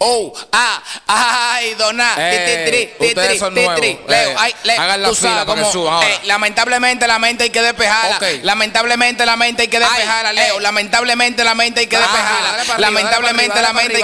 Ay, dona. Ustedes son nuevos. Leo, hagan la fila para que suban ahora. Lamentablemente la mente hay que despejarla. Okay. Lamentablemente la mente hay que despejarla, Leo. Lamentablemente la mente hay que despejarla. Lamentablemente la mente hay